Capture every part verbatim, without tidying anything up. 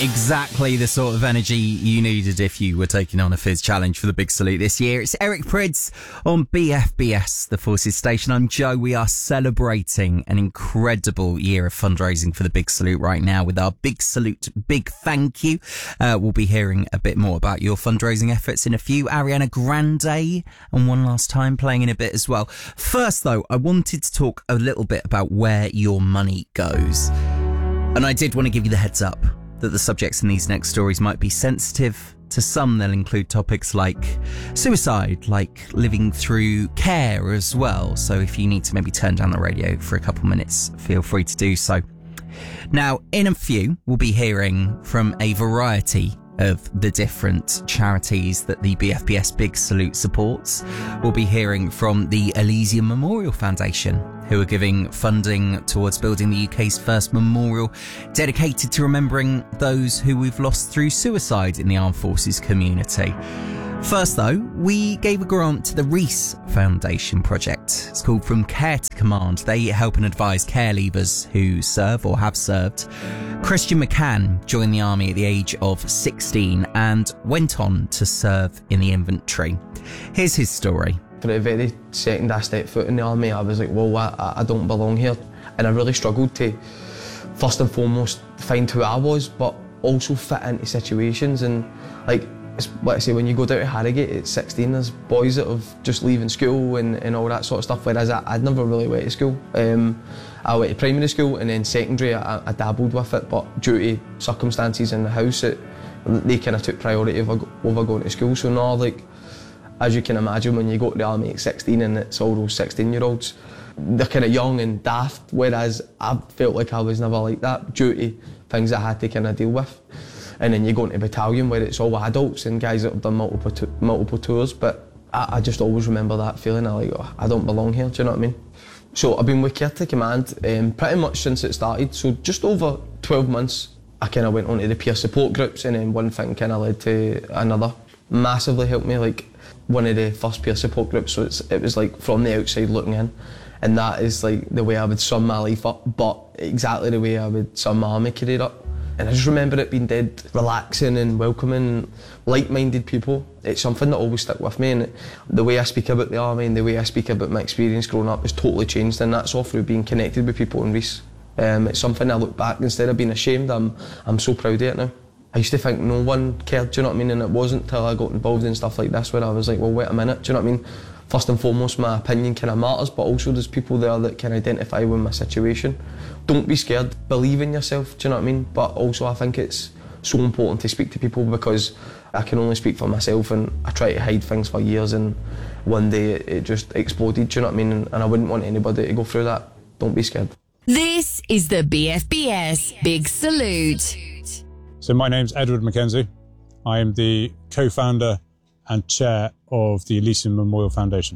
Exactly the sort of energy you needed if you were taking on a Fizz challenge for the Big Salute this year. It's Eric Prydz on B F B S, the Forces Station. I'm Joe. We are celebrating an incredible year of fundraising for the Big Salute right now with our Big Salute Big Thank You. Uh, we'll be hearing a bit more about your fundraising efforts in a few. Ariana Grande and One Last Time playing in a bit as well. First, though, I wanted to talk a little bit about where your money goes. And I did want to give you the heads up that the subjects in these next stories might be sensitive. To some, they'll include topics like suicide, like living through care as well. So if you need to maybe turn down the radio for a couple minutes, feel free to do so. Now, in a few, we'll be hearing from a variety of the different charities that the B F B S Big Salute supports. We'll be hearing from the Elysium Memorial Foundation, who are giving funding towards building the U K's first memorial dedicated to remembering those who we've lost through suicide in the armed forces community. First, though, we gave a grant to the Reese Foundation project. It's called From Care to Command. They help and advise care leavers who serve or have served. Christian McCann joined the army at the age of sixteen and went on to serve in the infantry. Here's his story. For the very second I stepped foot in the army, I was like, well, I, I don't belong here. And I really struggled to, first and foremost, find who I was, but also fit into situations. And like, it's what I say, when you go down to Harrogate at sixteen, there's boys that have just leaving school and, and all that sort of stuff, whereas I, I'd never really went to school. Um, I went to primary school, and then secondary I, I dabbled with it, but due to circumstances in the house, it, they kind of took priority over, over going to school. So now, like, as you can imagine, when you go to the army at sixteen and it's all those sixteen year olds, they're kind of young and daft, whereas I felt like I was never like that due to things I had to kind of deal with. And then you go into battalion where it's all adults and guys that have done multiple to- multiple tours, but I, I just always remember that feeling of like, oh, I don't belong here, do you know what I mean? So I've been with Care to Command um, pretty much since it started, so just over twelve months I kind of went on to the peer support groups, and then one thing kind of led to another. Massively helped me, like one of the first peer support groups, so it's, it was like from the outside looking in, and that is like the way I would sum my life up, but exactly the way I would sum my army career up. And I just remember it being dead relaxing and welcoming, like-minded people. It's something that always stuck with me, and the way I speak about the army and the way I speak about my experience growing up has totally changed, and that's all through being connected with people in Reese. Um, it's something I look back, instead of being ashamed, I'm, I'm so proud of it now. I used to think no one cared, do you know what I mean? And it wasn't until I got involved in stuff like this where I was like, well, wait a minute, do you know what I mean? First and foremost, my opinion kind of matters, but also there's people there that can identify with my situation. Don't be scared, believe in yourself, do you know what I mean? But also I think it's so important to speak to people, because I can only speak for myself, and I try to hide things for years, and one day it, it just exploded, do you know what I mean? And, and I wouldn't want anybody to go through that. Don't be scared. This is the B F B S Big Salute. So my name's Edward Mackenzie. I am the co-founder and chair of the Elysium Memorial Foundation.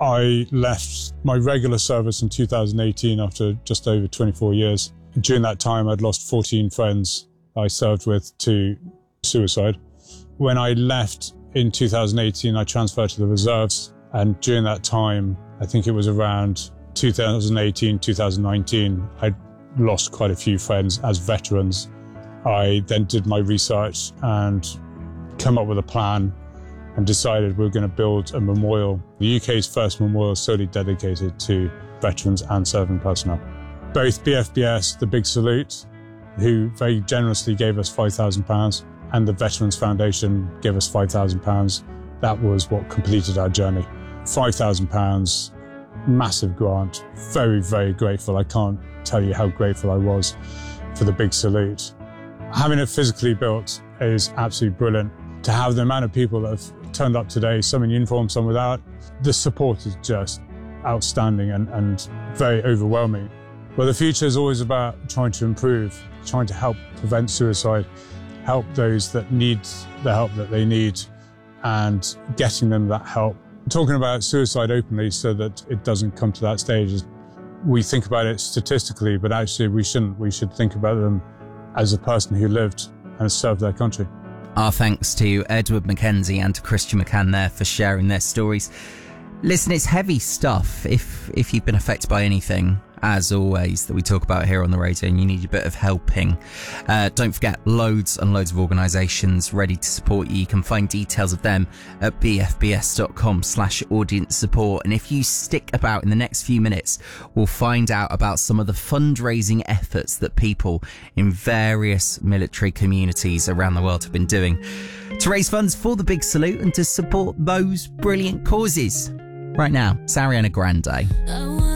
I left my regular service in two thousand eighteen after just over twenty-four years. During that time, I'd lost fourteen friends I served with to suicide. When I left in two thousand eighteen, I transferred to the reserves. And during that time, I think it was around two thousand eighteen, two thousand nineteen, I'd lost quite a few friends as veterans. I then did my research and come up with a plan and decided we were going to build a memorial, the U K's first memorial solely dedicated to veterans and serving personnel. Both B F B S, the Big Salute, who very generously gave us five thousand pounds, and the Veterans Foundation gave us five thousand pounds. That was what completed our journey. five thousand pounds, massive grant, very, very grateful. I can't tell you how grateful I was for the Big Salute. Having it physically built is absolutely brilliant. To have the amount of people that have turned up today, some in uniform, some without, the support is just outstanding and, and very overwhelming. Well, the future is always about trying to improve, trying to help prevent suicide, help those that need the help that they need, and getting them that help. Talking about suicide openly so that it doesn't come to that stage. We think about it statistically, but actually we shouldn't. We should think about them as a person who lived and served their country. Our thanks to Edward Mackenzie and to Christian McCann there for sharing their stories. Listen, it's heavy stuff. If if you've been affected by anything, as always, that we talk about here on the radio, and you need a bit of helping, uh, don't forget, loads and loads of organisations ready to support you. You can find details of them at bfbs.com slash audience support. And if you stick about in the next few minutes, we'll find out about some of the fundraising efforts that people in various military communities around the world have been doing to raise funds for the Big Salute and to support those brilliant causes. Right now, it's Ariana Grande.